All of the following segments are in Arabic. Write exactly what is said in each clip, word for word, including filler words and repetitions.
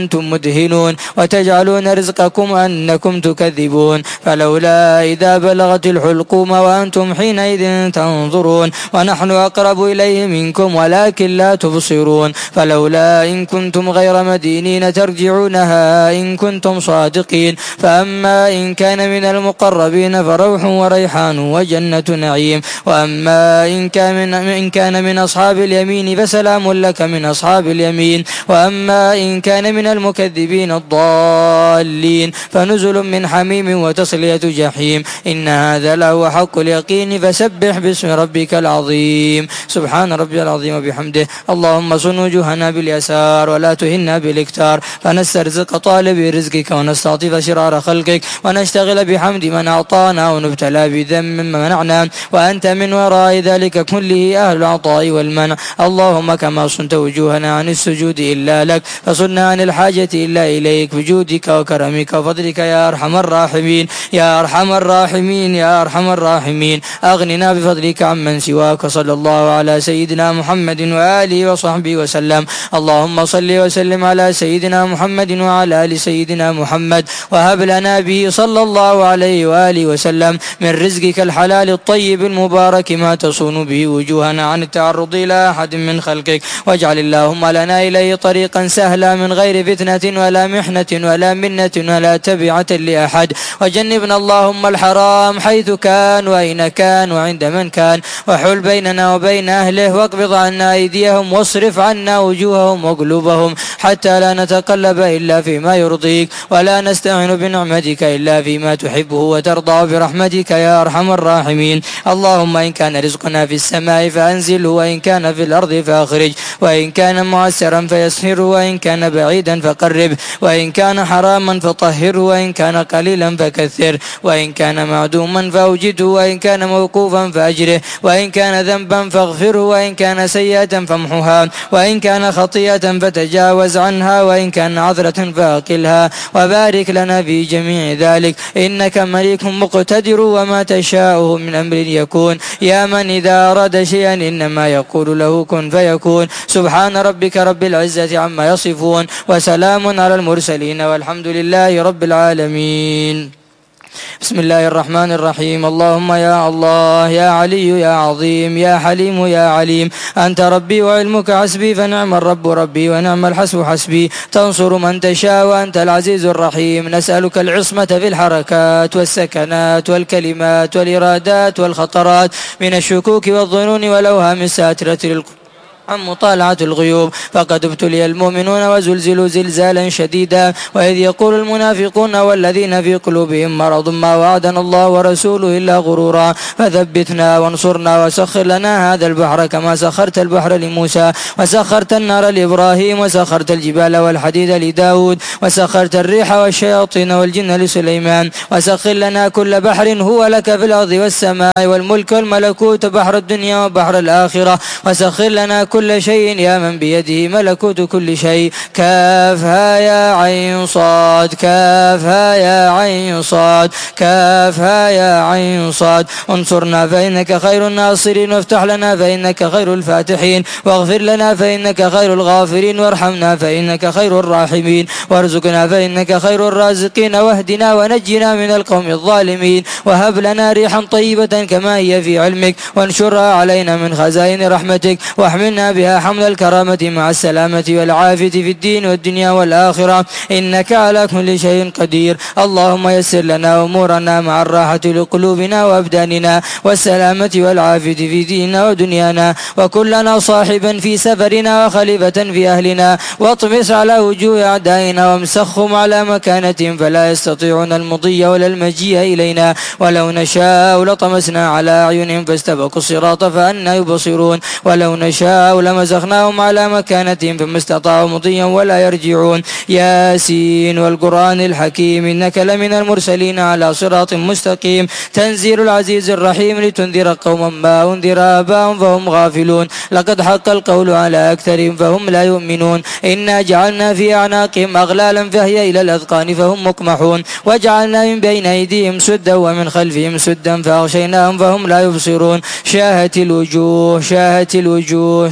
أنتم مدهنون وتجعلون رزقكم أنكم تكذبون فلولا إذا بلغت الحلقوم وأنتم حينئذ تنظرون ونحن أقرب إليه منكم ولكن لا تبصرون فلولا إن كنتم غير مدينين ترجعونها إن كنتم صادقين فأما إن كان من المقربين فروح وريحان وجنة نعيم وأما إن كان من, إن كان من أصحاب اليمين فسلام لك من أصحاب اليمين وأما إن كان من المكذبين الضالين فنزل من حميم وتصلية جحيم إن هذا لهو حق اليقين فسبح باسم ربك العظيم سبحان ربي العظيم وبحمده اللهم صن وجوهنا باليسار ولا تهنا بالاكتار فنسترزق طالب رزقك ونستعطف شرار خلقك ونشتغل بحمد من أعطانا ونبتلى بذم من منعنا وأنت من وراء ذلك كله أهل العطاء والمنع اللهم كما صنت وجوهنا عن السجود إلا لك فصلنا عن الحاجة إلا إليك بجودك وكرمك وفضلك يا أرحم الراحمين يا أرحم الراحمين يا أرحم الراحمين أغننا بفضلك عمن سواك صلى الله على سيدنا محمد وآله وصحبه وسلم اللهم صل وسلم على سيدنا محمد وعلى آل سيدنا محمد وهب لنا به صلى الله عليه وآله وسلم من رزقك الحلال الطيب المبارك ما تصون به وجوهنا عن التعرض إلى أحد من خلقك واجعل اللهم لنا إليه طريقا سهلا من غير فتنة ولا محنة ولا منة ولا تبعة لأحد وجنبنا اللهم الحرام حيث كان وأين كان وعند من كان وحل بيننا وبين أهله واقبض عنا أيديهم واصرف عنا وجوههم وقلوبهم حتى لا نتقلب إلا فيما يرضيك ولا نستعين بنعمتك إلا فيما تحبه وترضى برحمتك يا أرحم الراحمين اللهم إن كان رزقنا في السماء فأنزله وإن كان في الأرض فأخرج وإن كان معسرا فيسهره وإن كان بعيدا فقرب وإن كان حراما فطهره وإن كان قليلا فكثر وإن كان معدوما فأوجده وإن كان موقوفا فأجره وإن كان ذنبا فاغفره وإن كان سيئة فامحها وإن كان خطيئة فتجاوز عنها وإن كان عذرة فأقلها وبارك لنا في جميع ذلك إنك مليك مقتدر وما تشاءه من أمر يكون يا من إذا أراد شيئا إنما يقول له كن فيكون سبحان ربك رب العزة عما يصفون وسلام على المرسلين والحمد لله رب العالمين بسم الله الرحمن الرحيم اللهم يا الله يا علي يا عظيم يا حليم يا عليم أنت ربي وعلمك حسبي فنعم الرب ربي ونعم الحسب حسبي تنصر من تشاء وأنت العزيز الرحيم نسألك العصمة في الحركات والسكنات والكلمات والإرادات والخطرات من الشكوك والظنون والأوهام الساترة للقلوب عن مطالعة الغيوب فقد ابتلي المؤمنون وزلزلوا زلزالا شديدا وإذ يقول المنافقون والذين في قلوبهم مرض ما وعدنا الله ورسوله إلا غرورا فثبتنا وانصرنا وسخر لنا هذا البحر كما سخرت البحر لموسى وسخرت النار لإبراهيم وسخرت الجبال والحديد لداود وسخرت الريح والشياطين والجن لسليمان وسخر لنا كل بحر هو لك في الأرض والسماء والملك والملكوت بحر الدنيا وبحر الآخرة وسخر لنا كل شيء يا من بيده ملكوت كل شيء كافها يا عين صاد كافها يا عين صاد كافها يا عين صاد انصرنا فإنك خير الناصرين وافتح لنا فإنك خير الفاتحين واغفر لنا فإنك خير الغافرين وارحمنا فإنك خير الراحمين وارزقنا فإنك خير الرازقين واهدنا ونجنا من القوم الظالمين وهب لنا ريحا طيبة كما هي في علمك وانشرها علينا من خزائن رحمتك واحملنا بها حمل الكرامة مع السلامة والعافية في الدين والدنيا والآخرة إنك على كل شيء قدير اللهم يسر لنا أمورنا مع الراحة لقلوبنا وأبداننا والسلامة والعافية في ديننا ودنيانا وكلنا صاحبا في سفرنا وخليفة في أهلنا واطمس على وجوه أعدائنا وامسخهم على مكانتهم فلا يستطيعون المضي ولا المجيء إلينا ولو نشاء لطمسنا على أعينهم فاستبقوا الصراط فأنا يبصرون ولو نشاء لمزخناهم على مكانتهم فما استطاعوا مضيا ولا يرجعون ياسين والقرآن الحكيم إنك لمن المرسلين على صراط مستقيم تنزيل العزيز الرحيم لتنذر قوما ما أنذر آباءهم فهم غافلون لقد حق القول على أكثرهم فهم لا يؤمنون إنا جعلنا في أعناقهم أغلالا فهي إلى الأذقان فهم مقمحون وجعلنا من بين أيديهم سدا ومن خلفهم سدا فأغشيناهم فهم لا يبصرون شاهت الوجوه شاهت الوجوه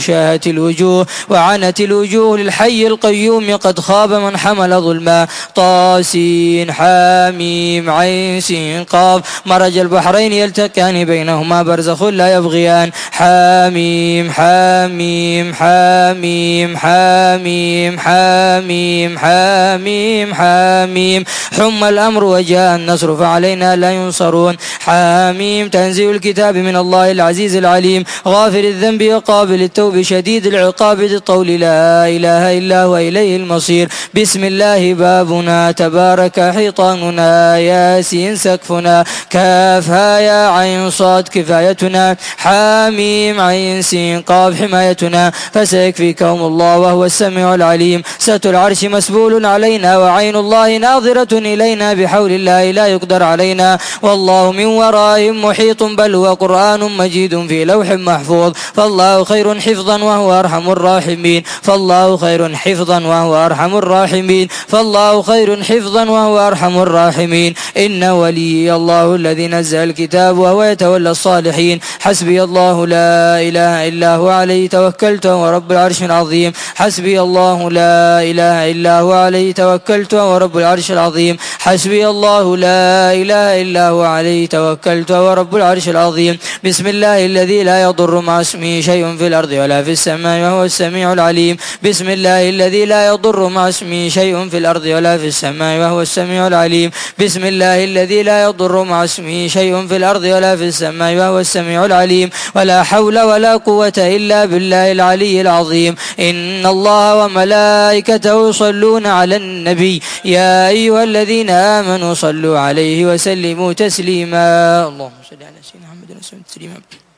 وشاهت الوجوه وعنت الوجوه للحي القيوم قد خاب من حمل ظلما. طاسين حاميم عين سين قاف مرج البحرين يلتقيان بينهما برزخ لا يبغيان. حاميم حاميم حاميم حاميم حاميم حاميم حاميم حم الأمر وجاء النصر فعلينا لا ينصرون. حاميم تنزيل الكتاب من الله العزيز العليم غافر الذنب وقابل التوب شديد العقاب ذي الطول لا إله إلا هو إليه المصير. بسم الله بابنا تبارك حيطاننا ياسين سقفنا كافها يا عين صاد كفايتنا. حاميم عين سين قاف حمايتنا فسيكفيكهم الله وهو السميع العليم. ستر العرش مسبول علينا وعين الله ناظرة إلينا بحول الله لا يقدر علينا والله من ورائهم محيط بل هو قرآن مجيد في لوح محفوظ. فالله خير حفظا وهو أرحم الراحمين. فالله خير حفظا وهو أرحم الراحمين. فالله خير حفظا وهو أرحم الراحمين. إن ولي الله الذي نزل الكتاب وهو يتولى الصالحين. حسبي الله لا إله إلا هو عليه توكلت ورب العرش العظيم. حسبي الله لا إله إلا هو عليه توكلت ورب العرش العظيم. حسبي الله لا إله إلا هو عليه توكلت ورب العرش العظيم. بسم الله الذي لا يضر مع اسمه شيء في الأرض ولا في السماء وهو السميع العليم. بسم الله الذي لا يضر مع اسمه شيء في الأرض ولا في السماء وهو السميع العليم. بسم الله الذي لا يضر مع اسمه شيء في الأرض ولا في السماء وهو السميع العليم. ولا حول ولا قوة إلا بالله العلي العظيم. إن الله وملائكته يصلون على النبي يا أيها الذين آمنوا صلوا عليه وسلموا تسليما. اللهم صل على سيدنا محمد وسلم تسليما.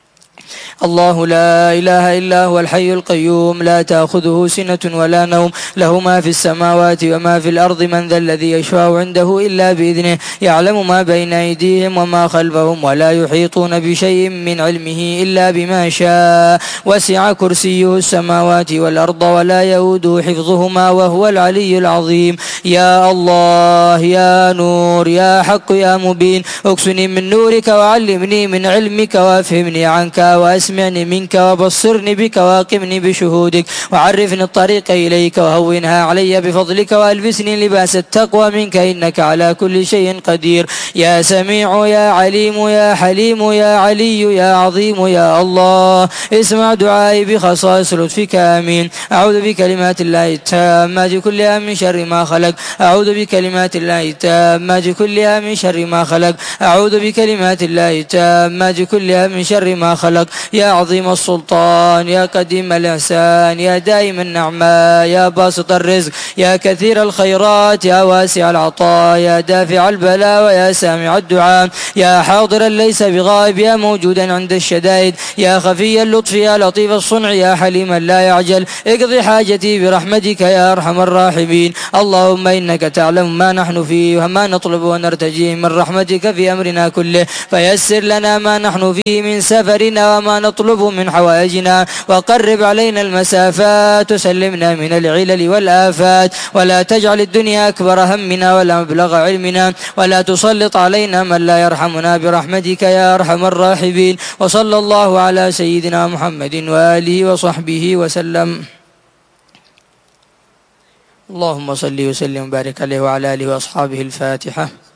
الله لا إله إلا هو الحي القيوم لا تأخذه سنة ولا نوم له ما في السماوات وما في الأرض من ذا الذي يشفع عنده إلا بإذنه يعلم ما بين أيديهم وما خلفهم ولا يحيطون بشيء من علمه إلا بما شاء وسع كرسيه السماوات والأرض ولا يؤوده حفظهما وهو العلي العظيم. يا الله يا نور يا حق يا مبين اكسني من نورك وعلمني من علمك وافهمني عنك واسمعني منك وبصرني بك واقمني بشهودك وعرفني الطريق إليك وهونها علي بفضلك والبسني لباس التقوى منك إنك على كل شيء قدير. يا سميع يا عليم يا حليم يا علي يا عظيم يا الله اسمع دعائي بخصائص لطفك آمين. أعوذ بكلمات الله التامات كلها من شر ما خلق. أعوذ بكلمات الله التامات كلها من شر ما خلق. أعوذ بكلمات الله التامات كلها من شر ما خلق. يا عظيم السلطان يا قديم الإحسان يا دائم النعماء يا باسط الرزق يا كثير الخيرات يا واسع العطاء يا دافع البلاء ويا سامع الدعاء يا حاضرا ليس بغائب يا موجودا عند الشدائد يا خفي اللطف يا لطيف الصنع يا حليما لا يعجل اقضي حاجتي برحمتك يا أرحم الراحمين. اللهم إنك تعلم ما نحن فيه وما نطلب ونرتجيه من رحمتك في أمرنا كله فيسر لنا ما نحن فيه من سفرنا وما نطلب من حوائجنا وقرب علينا المسافات وسلمنا من العلل والآفات ولا تجعل الدنيا أكبر همنا ولا مبلغ علمنا ولا تسلط علينا من لا يرحمنا برحمتك يا أرحم الراحمين. وصلى الله على سيدنا محمد وآله وصحبه وسلم. اللهم صل وسلم وبارك عليه وعلى آله وأصحابه. الفاتحة.